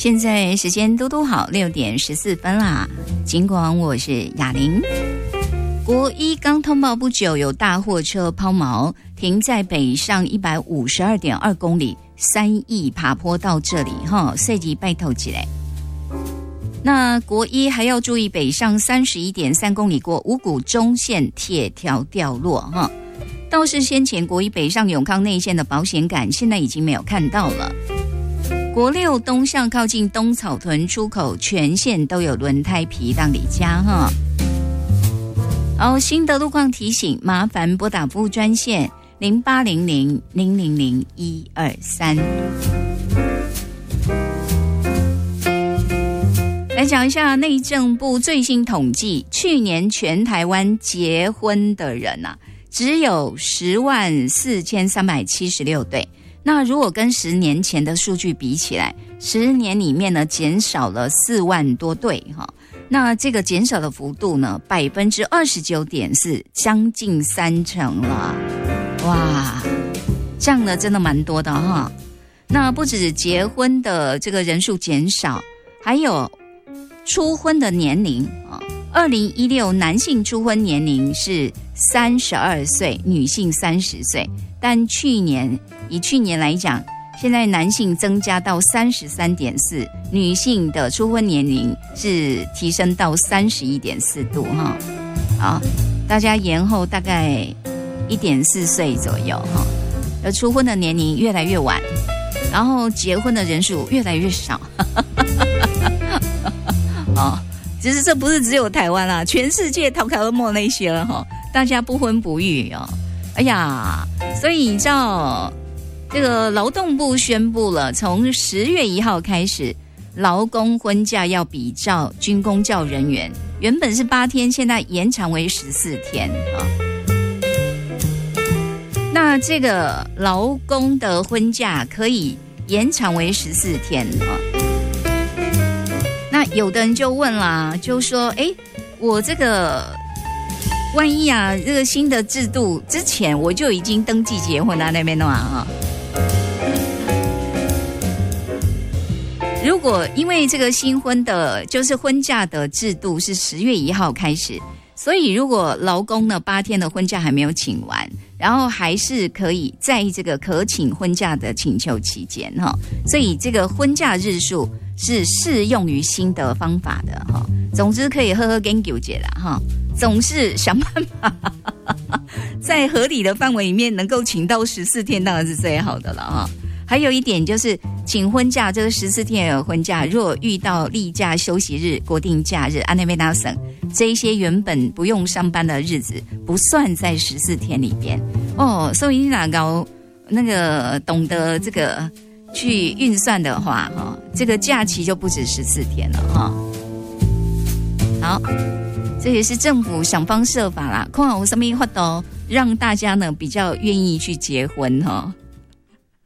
现在时间都好6:14啦。尽管我是雅玲。国一刚通报不久，有大货车抛锚停在北上152.2公里3亿爬坡道这里设计拜托起来。那国一还要注意北上31.3公里过五股中线铁条掉落倒是先前国一北上永康内线的保险杆现在已经没有看到了。国六东向靠近东草屯出口全线都有轮胎皮让离家新的路况提醒，麻烦拨打服务专线0800-000-123。来讲一下内政部最新统计，去年全台湾结婚的人只有104376对。那如果跟10年前的数据比起来，10年里面呢减少了4万多对那这个减少的幅度呢29.4%，将近30%了。哇，这样呢真的蛮多的那不止结婚的这个人数减少，还有初婚的年龄2016男性初婚年龄是32岁，女性30岁，但以去年来讲，现在男性增加到33.4，女性的初婚年龄是提升到31.4度大家延后大概1.4岁左右而初婚的年龄越来越晚，然后结婚的人数越来越少其实这不是只有台湾啦，全世界逃开了莫那些了大家不婚不育哎呀，所以你知道这个劳动部宣布了，从10月1号开始，劳工婚假要比照军公教人员，原本是8天，现在延长为14天那这个劳工的婚假可以延长为14天那有的人就问啦，就说我这个万一这个新的制度之前我就已经登记结婚那边的话如果因为这个新婚的就是婚假的制度是10月1号开始，所以如果劳工呢8天的婚假还没有请完，然后还是可以在这个可请婚假的请求期间所以这个婚假日数是适用于新的方法的总之可以呵呵跟纠结啦总是想办法在合理的范围里面能够请到14天当然是最好的了还有一点就是请婚假，这个14天的婚假，如果遇到例假、休息日、国定假日、安内贝纳省这一些原本不用上班的日子，不算在14天里边所以你哪个那个懂得这个去运算的话这个假期就不止14天了好，这也是政府想方设法啦，看有什么法度让大家呢比较愿意去结婚